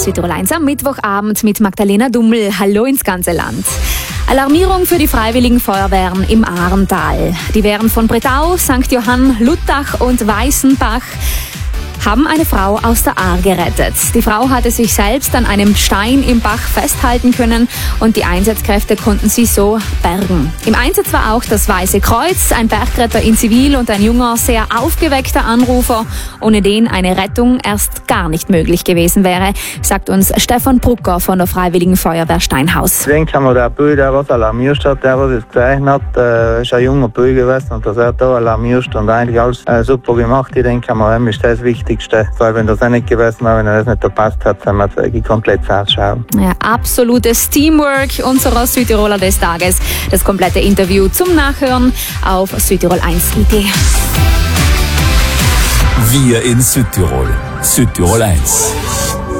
Südtirol 1 am Mittwochabend mit Magdalena Dummel. Hallo ins ganze Land. Alarmierung für die Freiwilligen Feuerwehren im Ahrental. Die Wehren von Bretau, St. Johann, Luttach und Weißenbach haben eine Frau aus der Ahr gerettet. Die Frau hatte sich selbst an einem Stein im Bach festhalten können und die Einsatzkräfte konnten sie so bergen. Im Einsatz war auch das Weiße Kreuz, ein Bergretter in Zivil und ein junger, sehr aufgeweckter Anrufer, ohne den eine Rettung erst gar nicht möglich gewesen wäre, sagt uns Stefan Brucker von der Freiwilligen Feuerwehr Steinhaus. Ich denke mal, der Bui, der was alarmiert hat, der was es gesehen hat, ist ein junger Bui gewesen und dass er da alarmiert und eigentlich alles super gemacht. Ich denke mal, ihm ist das wichtig. Weil wenn das auch nicht gewesen wäre, wenn er das nicht gepasst hat, dann hat es komplett falsch schauen. Ja, absolutes Teamwork unserer Südtiroler des Tages. Das komplette Interview zum Nachhören auf südtirol1.it. Wir in Südtirol. Südtirol 1.